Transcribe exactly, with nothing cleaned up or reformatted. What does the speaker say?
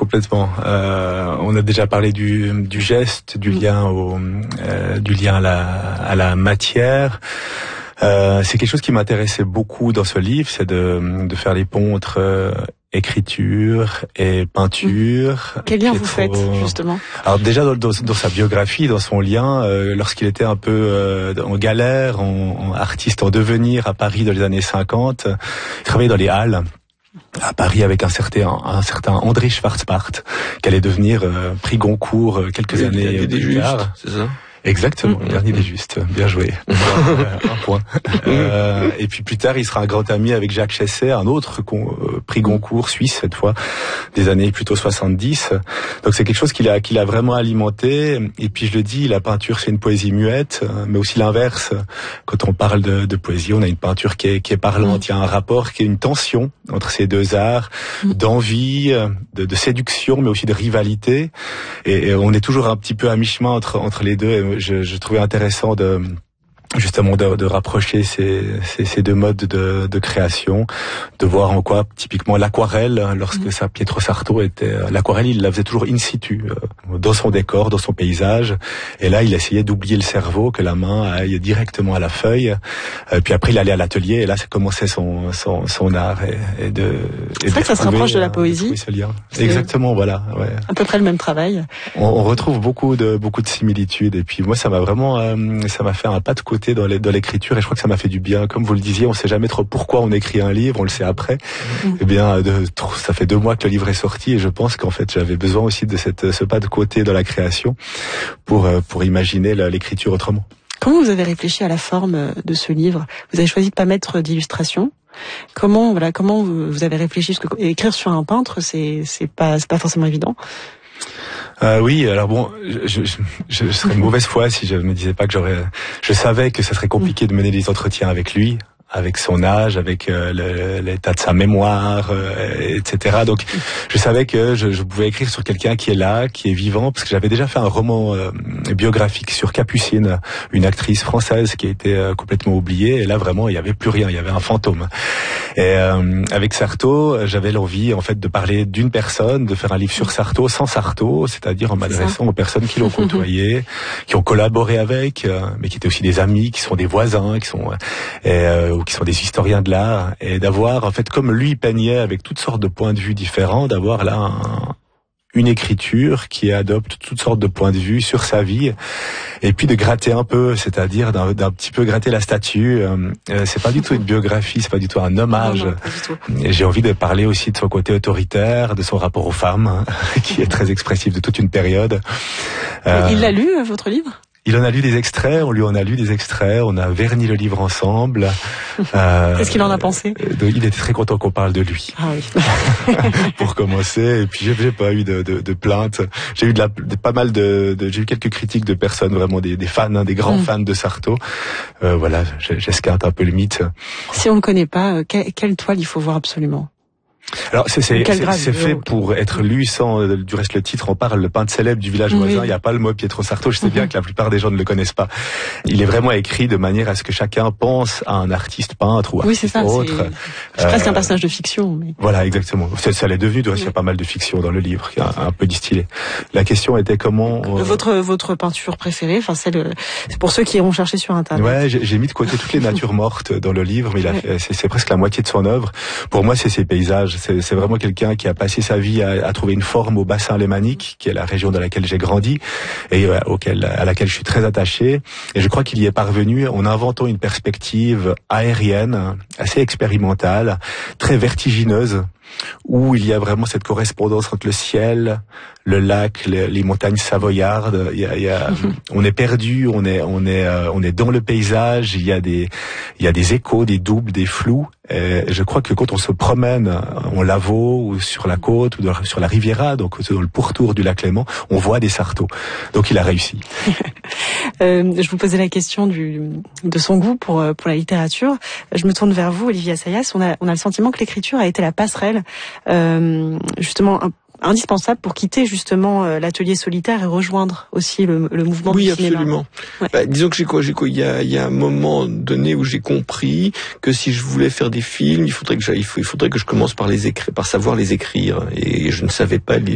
complètement. Euh, on a déjà parlé du, du geste, du lien au, euh, du lien à la, à la matière. Euh, c'est quelque chose qui m'intéressait beaucoup dans ce livre, c'est de, de faire les ponts entre euh, écriture et peinture. Quel lien vous trop... faites, justement? Alors déjà dans, dans, dans sa biographie, dans son lien, euh, lorsqu'il était un peu euh, en galère, en, en artiste en devenir à Paris dans les années cinquante, il travaillait dans les halles à Paris avec un certain, un certain André Schwarzbart, qui allait devenir euh, prix Goncourt euh, quelques oui, années plus tard. C'est ça? Exactement, le dernier des justes, bien joué. euh, un point. Euh, et puis plus tard, il sera un grand ami avec Jacques Chesset, un autre con, euh, prix Goncourt suisse cette fois, des années plutôt soixante-dix. Donc c'est quelque chose qu'il a qu'il a vraiment alimenté. Et puis je le dis, la peinture c'est une poésie muette, mais aussi l'inverse. Quand on parle de, de poésie, on a une peinture qui est qui est parlante. Il y a un rapport, qui est une tension entre ces deux arts, d'envie, de, de séduction, mais aussi de rivalité. Et, et on est toujours un petit peu à mi-chemin entre entre les deux. Et Je, je trouvais intéressant de justement de, de rapprocher ces, ces, ces deux modes de, de création, de voir en quoi typiquement l'aquarelle, lorsque mmh. ça Pietro Sarto était l'aquarelle, il la faisait toujours in situ, euh, dans son décor, dans son paysage, et là il essayait d'oublier le cerveau, que la main aille directement à la feuille, euh, puis après il allait à l'atelier, et là ça commençait son son, son art et, et de. C'est vrai que ça se rapproche de la poésie. Ce lien. Exactement, voilà. Ouais. À peu près le même travail. On, on retrouve beaucoup de beaucoup de similitudes, et puis moi ça m'a vraiment, euh, ça m'a fait un pas de côté dans les, dans l'écriture, et je crois que ça m'a fait du bien. Comme vous le disiez, on sait jamais trop pourquoi on écrit un livre, on le sait après. Mmh. Eh bien, de, ça fait deux mois que le livre est sorti, et je pense qu'en fait, j'avais besoin aussi de cette, ce pas de côté dans la création pour, pour imaginer l'écriture autrement. Comment vous avez réfléchi à la forme de ce livre? Vous avez choisi de pas mettre d'illustration. Comment, voilà, comment vous avez réfléchi? Parce que écrire sur un peintre, c'est, c'est pas, c'est pas forcément évident. Euh, oui, alors bon, je, je, je serais de mauvaise foi si je me disais pas que j'aurais. Je savais que ça serait compliqué de mener des entretiens avec lui, avec son âge, avec euh, le, l'état de sa mémoire, euh, et cetera. Donc, je savais que je, je pouvais écrire sur quelqu'un qui est là, qui est vivant, parce que j'avais déjà fait un roman euh, biographique sur Capucine, une actrice française qui a été euh, complètement oubliée. Et là, vraiment, il y avait plus rien, il y avait un fantôme. Et euh, avec Sarto, j'avais l'envie, en fait, de parler d'une personne, de faire un livre sur Sarto, sans Sarto, c'est-à-dire en m'adressant aux personnes qui l'ont côtoyé, qui ont collaboré avec, euh, mais qui étaient aussi des amis, qui sont des voisins, qui sont et, euh, ou qui sont des historiens de l'art, et d'avoir, en fait, comme lui peignait avec toutes sortes de points de vue différents, d'avoir là un, une écriture qui adopte toutes sortes de points de vue sur sa vie, et puis de gratter un peu, c'est-à-dire d'un, d'un petit peu gratter la statue. Euh, c'est pas du tout une biographie, c'est pas du tout un hommage. Non, non, pas du tout. J'ai envie de parler aussi de son côté autoritaire, de son rapport aux femmes, qui est très expressif de toute une période. Euh, Il l'a lu, votre livre ? Il en a lu des extraits, on lui en a lu des extraits, on a verni le livre ensemble. Euh, Qu'est-ce qu'il en a pensé? Il était très content qu'on parle de lui. Ah oui. Pour commencer, et puis j'ai, j'ai pas eu de, de, de plaintes. J'ai eu de, la, de pas mal de, de, j'ai eu quelques critiques de personnes, vraiment des, des fans, hein, des grands mmh. fans de Sarto. Euh, voilà, j'esquinte un peu le mythe. Si on ne connaît pas, quelle, quelle toile il faut voir absolument? Alors c'est, c'est, c'est, c'est fait pour être lu sans, du reste le titre, on parle le peintre célèbre du village voisin, oui. Il n'y a pas le mot Pietro Sarto, je sais mm-hmm. bien que la plupart des gens ne le connaissent pas. Il est vraiment écrit de manière à ce que chacun pense à un artiste peintre ou oui, artiste c'est ça, autre. C'est, c'est euh, presque un personnage de fiction. Mais... Voilà, exactement. Ça, ça l'est devenu, de reste, oui. Il y a pas mal de fiction dans le livre, un, un peu distillé. La question était comment... Euh... Votre, votre peinture préférée, enfin celle, c'est pour ceux qui iront chercher sur Internet. Ouais, j'ai, j'ai mis de côté toutes les natures mortes dans le livre, mais il a fait, c'est, c'est presque la moitié de son œuvre. Pour moi, c'est ses paysages, c'est, c'est vraiment quelqu'un qui a passé sa vie à, à trouver une forme au bassin lémanique, qui est la région dans laquelle j'ai grandi et euh, auquel, à laquelle je suis très attaché. Et je crois qu'il y est parvenu en inventant une perspective aérienne, assez expérimentale, très vertigineuse, où il y a vraiment cette correspondance entre le ciel, le lac, les, les montagnes savoyardes. Il y a, il y a, on est perdu, on est, on est, euh, on est dans le paysage. Il y a des, il y a des échos, des doubles, des flous. Et je crois que quand on se promène en Lavaux ou sur la côte ou dans, sur la Riviera, donc dans le pourtour du lac Léman, on voit des sartos. Donc il a réussi. euh, je vous posais la question du, de son goût pour pour la littérature. Je me tourne vers vous, Olivier Assayas. On a on a le sentiment que l'écriture a été la passerelle, euh, justement. Un, indispensable pour quitter justement euh, l'atelier solitaire et rejoindre aussi le, le mouvement oui, du cinéma. Oui, absolument. Ouais. Bah, disons que j'ai quoi, j'ai quoi. Il y a, il y a un moment donné où j'ai compris que si je voulais faire des films, il faudrait que j'aille, il faudrait que je commence par les écrire, par savoir les écrire. Et je ne savais pas les